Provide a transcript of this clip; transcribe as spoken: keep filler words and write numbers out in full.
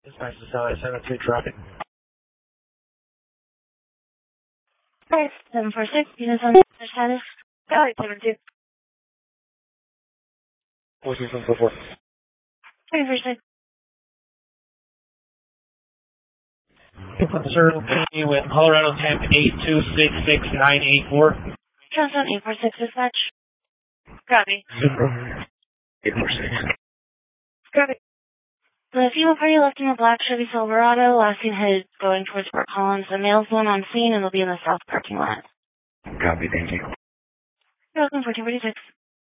It's nice to sell it. seven three traffic. Alright, seven four six, units on the status. Alright, seven two. four six one four four. seven four six. Sir, continue with Colorado temp eight two six six nine eight four. Johnson eight four six dispatch. Copy. eight four six. Copy. The female party left in a black Chevy Silverado, last seen headed going towards Fort Collins. The male's one on scene and will be in the south parking lot. Copy, thank you. You're welcome, fourteen forty-six.